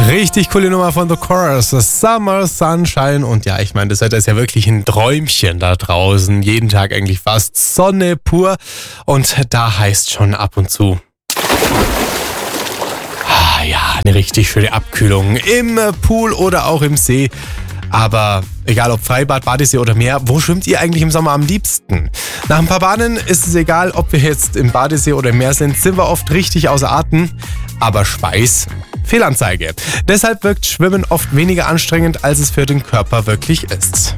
Richtig coole Nummer von The Chorus, Summer Sunshine. Und ja, ich meine, das Wetter ist ja wirklich ein Träumchen da draußen. Jeden Tag eigentlich fast Sonne pur. Und da heißt schon ab und zu... ja, eine richtig schöne Abkühlung im Pool oder auch im See. Aber egal ob Freibad, Badesee oder Meer, wo schwimmt ihr eigentlich im Sommer am liebsten? Nach ein paar Bahnen ist es egal, ob wir jetzt im Badesee oder im Meer sind wir oft richtig außer Atem. Aber Schweiß, Fehlanzeige. Deshalb wirkt Schwimmen oft weniger anstrengend, als es für den Körper wirklich ist.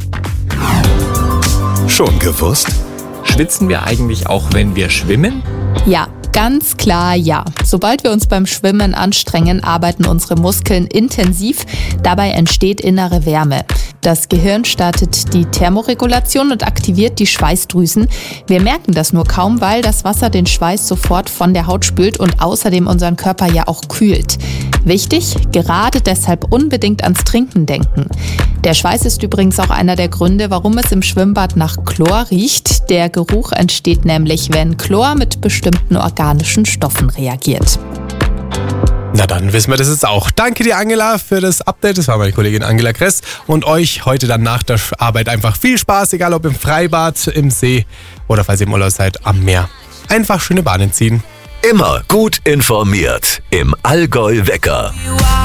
Schon gewusst? Schwitzen wir eigentlich auch, wenn wir schwimmen? Ja, ganz klar ja. Sobald wir uns beim Schwimmen anstrengen, arbeiten unsere Muskeln intensiv. Dabei entsteht innere Wärme. Das Gehirn startet die Thermoregulation und aktiviert die Schweißdrüsen. Wir merken das nur kaum, weil das Wasser den Schweiß sofort von der Haut spült und außerdem unseren Körper ja auch kühlt. Wichtig, gerade deshalb unbedingt ans Trinken denken. Der Schweiß ist übrigens auch einer der Gründe, warum es im Schwimmbad nach Chlor riecht. Der Geruch entsteht nämlich, wenn Chlor mit bestimmten organischen Stoffen reagiert. Na dann wissen wir das jetzt auch. Danke dir, Angela, für das Update. Das war meine Kollegin Angela Kress. Und euch heute dann nach der Arbeit einfach viel Spaß, egal ob im Freibad, im See oder falls ihr im Urlaub seid, am Meer. Einfach schöne Bahnen ziehen. Immer gut informiert im Allgäu Wecker.